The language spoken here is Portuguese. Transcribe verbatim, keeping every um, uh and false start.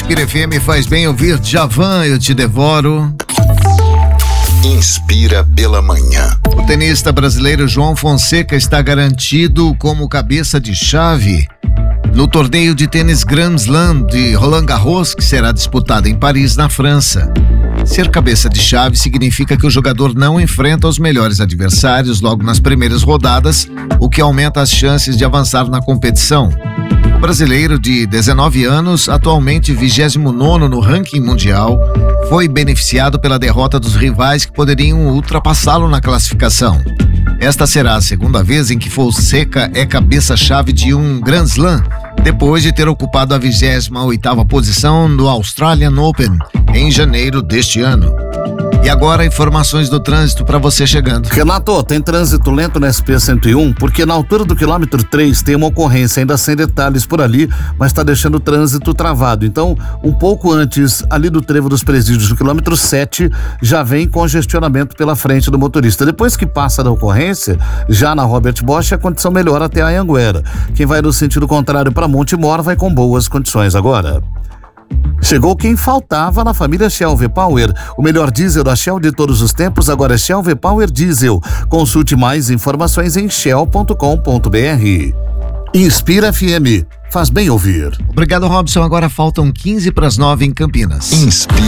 Inspira F M faz bem ouvir Djavan, Eu Te Devoro. Inspira pela manhã. O tenista brasileiro João Fonseca está garantido como cabeça de chave no torneio de tênis Grand Slam de Roland Garros, que será disputado em Paris, na França. Ser cabeça de chave significa que o jogador não enfrenta os melhores adversários logo nas primeiras rodadas, o que aumenta as chances de avançar na competição. O brasileiro de dezenove anos, atualmente vigésimo nono no ranking mundial, foi beneficiado pela derrota dos rivais que poderiam ultrapassá-lo na classificação. Esta será a segunda vez em que Fonseca é cabeça-chave de um Grand Slam, depois de ter ocupado a vigésima oitava posição no Australian Open em janeiro deste ano. E agora, informações do trânsito para você chegando. Renato, tem trânsito lento na S P cento e um, porque na altura do quilômetro três tem uma ocorrência, ainda sem detalhes por ali, mas está deixando o trânsito travado. Então, um pouco antes, ali do trevo dos presídios, no quilômetro sete, já vem congestionamento pela frente do motorista. Depois que passa da ocorrência, já na Robert Bosch, a condição melhora até a Anhanguera. Quem vai no sentido contrário para Montemor vai com boas condições agora. Chegou quem faltava na família Shell V-Power. O melhor diesel da Shell de todos os tempos agora é Shell V-Power Diesel. Consulte mais informações em shell ponto com ponto b r. Inspira F M. Faz bem ouvir. Obrigado, Robson. Agora faltam quinze para as nove em Campinas. Inspira.